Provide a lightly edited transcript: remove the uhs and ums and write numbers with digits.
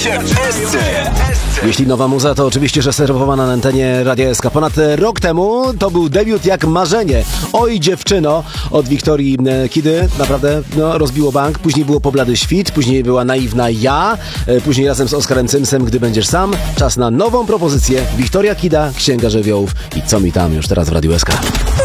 się w SC. Jeśli nowa muza, to oczywiście, że serwowana na antenie Radia SK. Ponad rok temu to był debiut jak marzenie. Oj dziewczyno od Wiktorii Kidy. Naprawdę rozbiło bank. Później było Poblady świt, później była Naiwna ja, później razem z Oskarem Cymsem Gdy będziesz sam. Czas na nową propozycję. Wiktoria Kida, Księga Żywiołów i co mi tam już teraz w Radiu SK.